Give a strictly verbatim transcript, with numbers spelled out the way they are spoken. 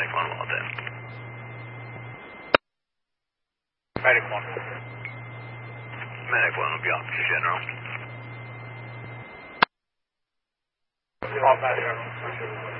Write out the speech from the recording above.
Medic one, well done. Medic one. Medic one will be Officer General. All medic.